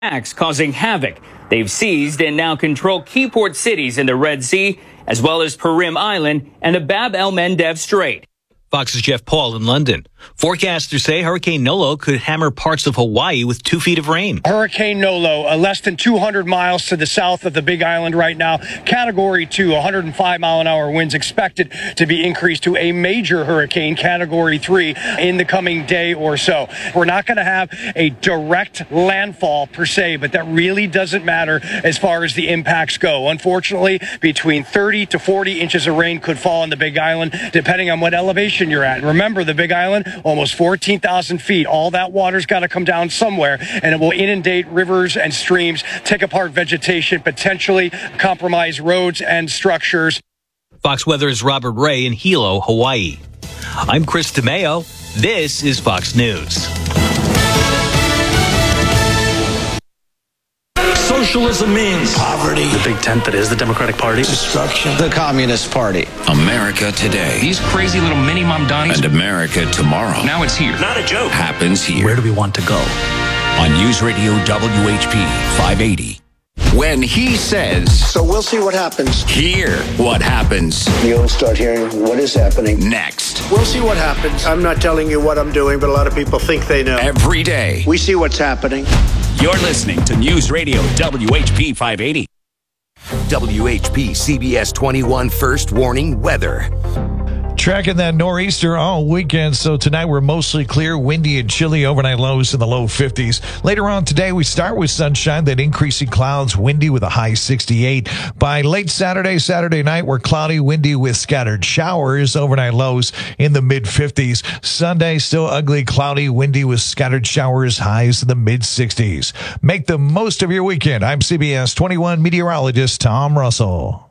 attacks causing havoc. They've seized and now control key port cities in the Red Sea, as well as Perim Island and the Bab el-Mandeb Strait. Fox's Jeff Paul in London. Forecasters say Hurricane Nolo could hammer parts of Hawaii with 2 feet of rain. Hurricane Nolo, less than 200 miles to the south of the Big Island right now. Category 2, 105-mile-an-hour winds expected to be increased to a major hurricane, Category 3, in the coming day or so. We're not going to have a direct landfall per se, but that really doesn't matter as far as the impacts go. Unfortunately, between 30 to 40 inches of rain could fall on the Big Island, depending on what elevation you're at. Remember, the Big Island, almost 14,000 feet. All that water's got to come down somewhere, and it will inundate rivers and streams, take apart vegetation, potentially compromise roads and structures. Fox Weather's Robert Ray in Hilo, Hawaii. I'm Chris DeMeo. This is Fox News. Socialism means poverty. The big tent that is the Democratic Party. Destruction. The Communist Party. America today. These crazy little mini Mamdanis. And America tomorrow. Now it's here. Not a joke. Happens here. Where do we want to go? On News Radio WHP 580. When he says... So we'll see what happens. Hear what happens. You'll start hearing what is happening. Next. We'll see what happens. I'm not telling you what I'm doing, but a lot of people think they know. Every day. We see what's happening. You're listening to News Radio WHP 580. WHP CBS 21 First Warning Weather. Tracking that nor'easter all weekend, so tonight we're mostly clear, windy and chilly, overnight lows in the low 50s. Later on today, we start with sunshine, then increasing clouds, windy with a high 68. By late Saturday night, we're cloudy, windy with scattered showers, overnight lows in the mid-50s. Sunday, still ugly, cloudy, windy with scattered showers, highs in the mid-60s. Make the most of your weekend. I'm CBS 21 meteorologist Tom Russell.